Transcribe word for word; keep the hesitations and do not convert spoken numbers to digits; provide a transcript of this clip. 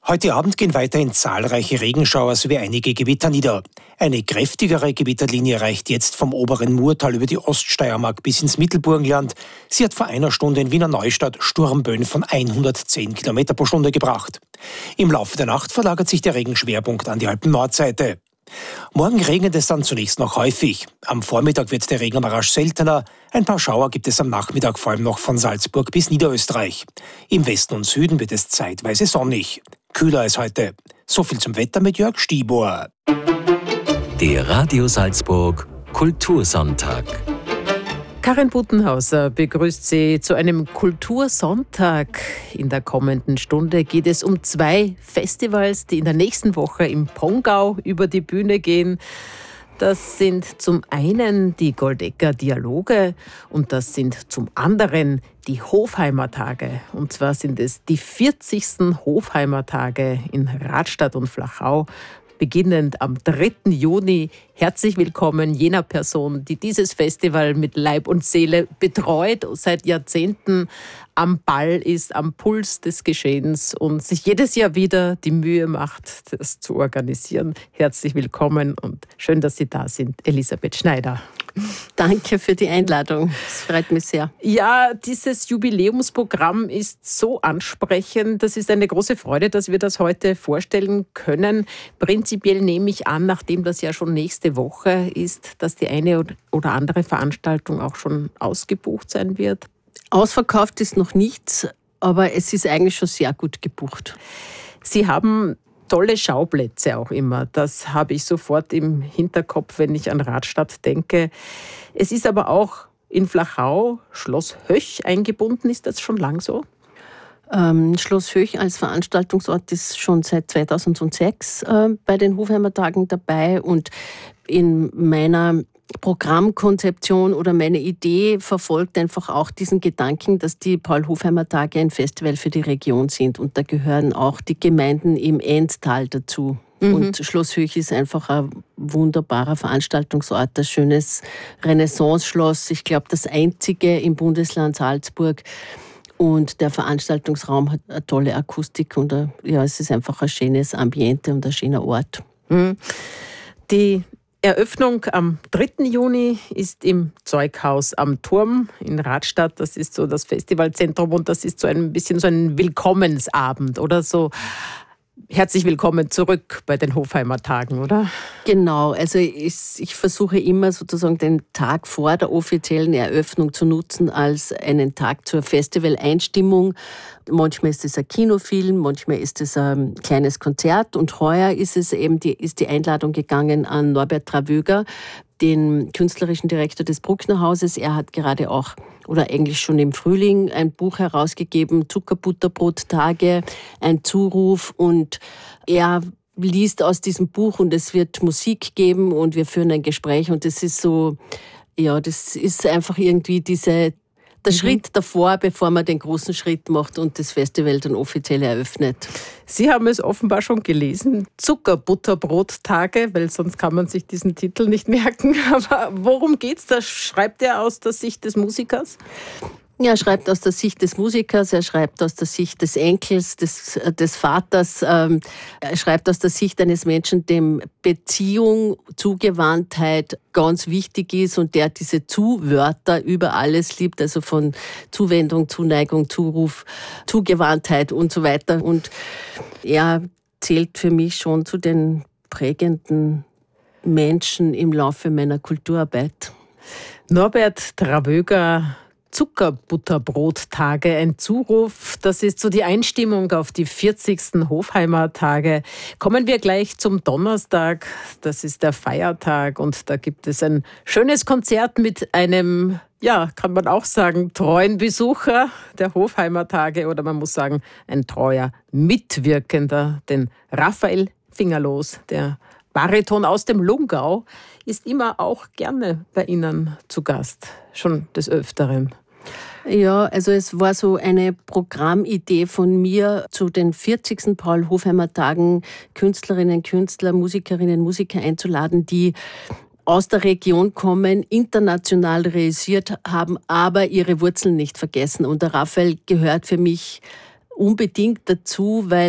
Heute Abend gehen weiterhin zahlreiche Regenschauer sowie einige Gewitter nieder. Eine kräftigere Gewitterlinie reicht jetzt vom oberen Murtal über die Oststeiermark bis ins Mittelburgenland. Sie hat vor einer Stunde in Wiener Neustadt Sturmböen von hundertzehn Kilometer pro Stunde gebracht. Im Laufe der Nacht verlagert sich der Regenschwerpunkt an die Alpen-Nordseite. Morgen regnet es dann zunächst noch häufig. Am Vormittag wird der Regen aber rasch seltener. Ein paar Schauer gibt es am Nachmittag vor allem noch von Salzburg bis Niederösterreich. Im Westen und Süden wird es zeitweise sonnig. Kühler als heute. So viel zum Wetter mit Jörg Stibor. Der Radio Salzburg Kultursonntag. Karin Buttenhauser begrüßt Sie zu einem Kultursonntag. In der kommenden Stunde geht es um zwei Festivals, die in der nächsten Woche im Pongau über die Bühne gehen. Das sind zum einen die Goldecker Dialoge und das sind zum anderen die Hofheimer Tage. Und zwar sind es die vierzigsten Hofheimer Tage in Radstadt und Flachau, beginnend am dritten Juni. Herzlich willkommen jener Person, die dieses Festival mit Leib und Seele betreut, seit Jahrzehnten am Ball ist, am Puls des Geschehens und sich jedes Jahr wieder die Mühe macht, das zu organisieren. Herzlich willkommen und schön, dass Sie da sind, Elisabeth Schneider. Danke für die Einladung. Es freut mich sehr. Ja, dieses Jubiläumsprogramm ist so ansprechend. Das ist eine große Freude, dass wir das heute vorstellen können. Prinzipiell nehme ich an, nachdem das ja schon nächste Woche ist, dass die eine oder andere Veranstaltung auch schon ausgebucht sein wird. Ausverkauft ist noch nichts, aber es ist eigentlich schon sehr gut gebucht. Sie haben tolle Schauplätze auch immer. Das habe ich sofort im Hinterkopf, wenn ich an Radstadt denke. Es ist aber auch in Flachau Schloss Höch eingebunden. Ist das schon lang so? Ähm, Schloss Höch als Veranstaltungsort ist schon seit zweitausendsechs äh, bei den Hofheimer Tagen dabei. Und in meiner Programmkonzeption oder meine Idee verfolgt einfach auch diesen Gedanken, dass die Paul-Hofheimer Tage ein Festival für die Region sind. Und da gehören auch die Gemeinden im Enztal dazu. Mhm. Und Schloss Höch ist einfach ein wunderbarer Veranstaltungsort, ein schönes Renaissance-Schloss. Ich glaube, das einzige im Bundesland Salzburg. Und der Veranstaltungsraum hat eine tolle Akustik und ein, ja, es ist einfach ein schönes Ambiente und ein schöner Ort. Mhm. Die Eröffnung am dritten Juni ist im Zeughaus am Turm in Radstadt. Das ist so das Festivalzentrum und das ist so ein bisschen so ein Willkommensabend oder so. Herzlich willkommen zurück bei den Hofheimer Tagen, oder? Genau, also ich, ich versuche immer sozusagen den Tag vor der offiziellen Eröffnung zu nutzen als einen Tag zur Festivaleinstimmung. Manchmal ist es ein Kinofilm, manchmal ist es ein kleines Konzert und heuer ist es eben die, ist die Einladung gegangen an Norbert Travöger, den künstlerischen Direktor des Bruckner Hauses. Er hat gerade auch, oder eigentlich schon im Frühling, ein Buch herausgegeben, Zuckerbutterbrot-Tage, ein Zuruf. Und er liest aus diesem Buch und es wird Musik geben und wir führen ein Gespräch. Und das ist so, ja, das ist einfach irgendwie diese, der mhm. Schritt davor, bevor man den großen Schritt macht und das Festival dann offiziell eröffnet. Sie haben es offenbar schon gelesen, Zuckerbutterbrot-Tage, weil sonst kann man sich diesen Titel nicht merken. Aber worum geht's da? Schreibt er aus der Sicht des Musikers? Ja, er schreibt aus der Sicht des Musikers, er schreibt aus der Sicht des Enkels, des, des Vaters, ähm, er schreibt aus der Sicht eines Menschen, dem Beziehung, Zugewandtheit ganz wichtig ist und der diese Zuwörter über alles liebt, also von Zuwendung, Zuneigung, Zuruf, Zugewandtheit und so weiter. Und er zählt für mich schon zu den prägenden Menschen im Laufe meiner Kulturarbeit. Norbert Travöger, Zuckerbutterbrot-Tage, ein Zuruf. Das ist so die Einstimmung auf die vierzigsten Hofheimer Tage. Kommen wir gleich zum Donnerstag. Das ist der Feiertag und da gibt es ein schönes Konzert mit einem, ja, kann man auch sagen, treuen Besucher der Hofheimer Tage oder man muss sagen, ein treuer Mitwirkender, den Raphael Fingerlos, der Bariton aus dem Lungau, ist immer auch gerne bei Ihnen zu Gast, schon des Öfteren. Ja, also es war so eine Programmidee von mir zu den vierzigsten Paul-Hofheimer Tagen, Künstlerinnen, Künstler, Musikerinnen, Musiker einzuladen, die aus der Region kommen, international realisiert haben, aber ihre Wurzeln nicht vergessen. Und der Raphael gehört für mich unbedingt dazu, weil